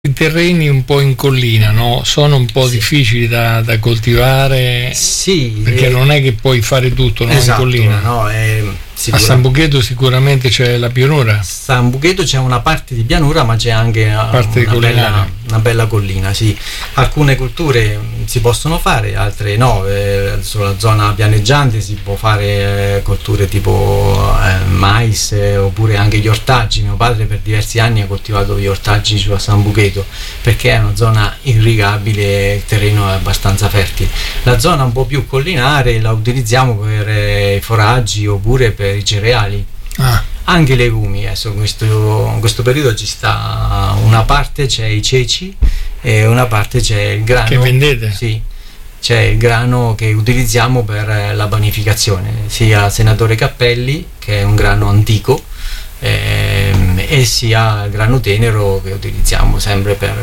I terreni un po' in collina, no? Sono un po' difficili da coltivare, sì, perché non è che puoi fare tutto, no? Esatto, in collina. no, A San Buchetto sicuramente c'è la pianura. San Buchetto c'è una parte di pianura, ma c'è anche una bella collina, sì. Alcune colture si possono fare, altre no. Sulla zona pianeggiante si può fare colture tipo mais, oppure anche gli ortaggi. Mio padre per diversi anni ha coltivato gli ortaggi su San Buchetto, perché è una zona irrigabile, il terreno è abbastanza fertile. La zona un po' più collinare la utilizziamo per i foraggi oppure per i cereali, anche i legumi. Adesso in questo periodo ci sta una parte c'è i ceci e una parte c'è il grano che vendete? Sì, c'è il grano che utilizziamo per la panificazione, sia Senatore Cappelli, che è un grano antico, e sia il grano tenero, che utilizziamo sempre per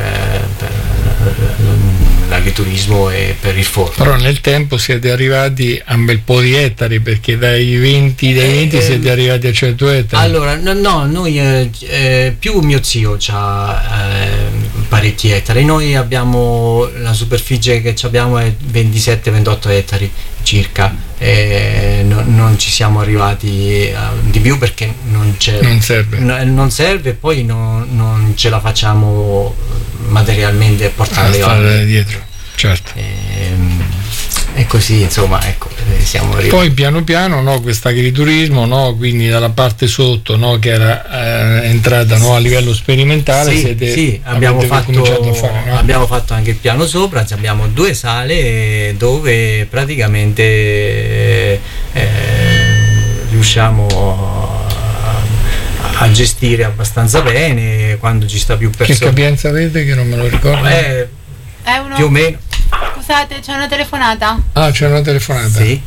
l'agriturismo e per il forno. Però nel tempo siete arrivati a un bel po' di ettari, perché dai 20 siete arrivati a 100 ettari. Allora no, noi più mio zio c'ha parecchi ettari. Noi abbiamo la superficie che abbiamo è 27-28 ettari circa, non ci siamo arrivati di più perché non serve, e poi non ce la facciamo materialmente a portare dietro, certo. E così, insomma, ecco, siamo arrivati. Poi piano piano, no, questo agriturismo, no, quindi dalla parte sotto, no, che era entrata, no, a livello sperimentale, abbiamo cominciato a fare, no? Abbiamo fatto anche il piano sopra, abbiamo 2 sale dove praticamente riusciamo a gestire abbastanza bene quando ci sta più persone. Che capienza avete, che non me lo ricordo? Più o meno. Scusate, c'è una telefonata. C'è una telefonata. Sì.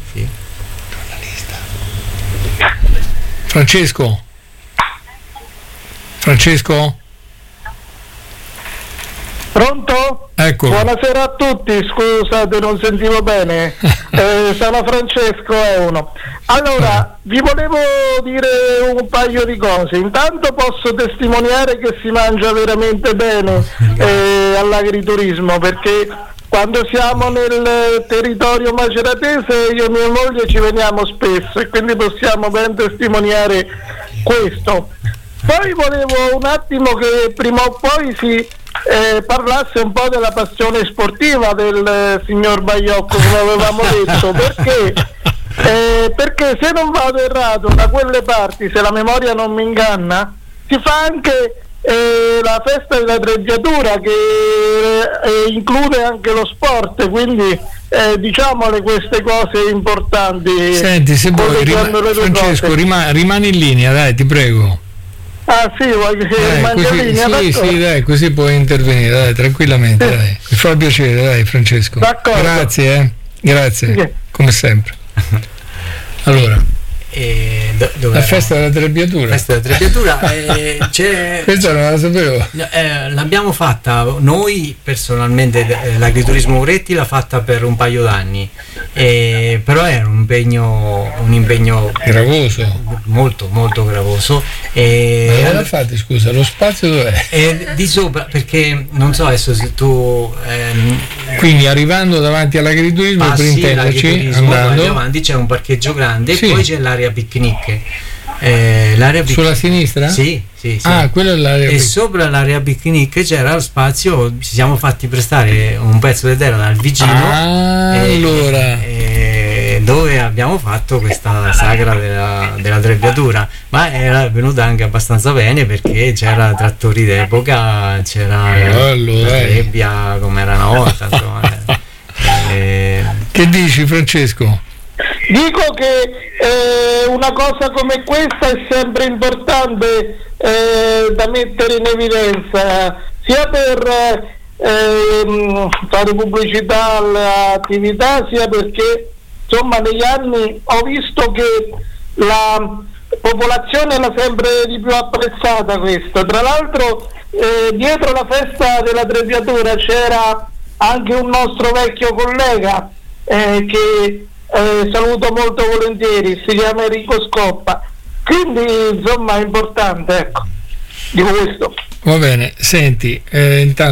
Francesco? Pronto? Ecco. Buonasera a tutti, scusate, non sentivo bene. Sono Francesco Euno. Allora, vi volevo dire un paio di cose. Intanto posso testimoniare che si mangia veramente bene all'agriturismo, perché quando siamo nel territorio maceratese io e mia moglie ci veniamo spesso e quindi possiamo ben testimoniare questo. Poi volevo un attimo che prima o poi si parlasse un po' della passione sportiva del signor Baiocco, come avevamo detto, perché se non vado errato, da quelle parti, se la memoria non mi inganna, si fa anche la festa della trebbiatura, che include anche lo sport, quindi diciamole queste cose importanti. Senti, se vuoi, Francesco, rimani in linea, dai, ti prego. Sì, vuoi che rimanga in linea? Sì, dai, così puoi intervenire, dai, tranquillamente, dai. Mi fa piacere, dai, Francesco. D'accordo. Grazie, grazie, sì. Come sempre. Allora, la festa della trebbiatura. C'è... Questa non la sapevo. L'abbiamo fatta noi personalmente, l'agriturismo Uretti l'ha fatta per un paio d'anni, però era un impegno gravoso, molto molto gravoso. Ma dove la fate, scusa, lo spazio dov'è? Di sopra, perché non so adesso se tu quindi arrivando davanti all'agriturismo, per intenderci, andando avanti c'è un parcheggio grande, sì. E poi c'è l'area picnic. Sulla sinistra? Sì. Quella è l'area e sopra l'area picnic c'era lo spazio, ci siamo fatti prestare un pezzo di terra dal vicino, allora dove abbiamo fatto questa sagra della trebbiatura, ma era venuta anche abbastanza bene perché c'era trattori d'epoca, c'era la trebbia come era una volta, insomma. Che dici, Francesco? Dico che una cosa come questa è sempre importante da mettere in evidenza, sia per fare pubblicità all'attività, sia perché insomma negli anni ho visto che la popolazione l'ha sempre di più apprezzata questa. Tra l'altro dietro la festa della trebbiatura c'era anche un nostro vecchio collega che saluto molto volentieri, si chiama Enrico Scoppa, quindi insomma è importante, ecco, dico questo. Va bene, senti, intanto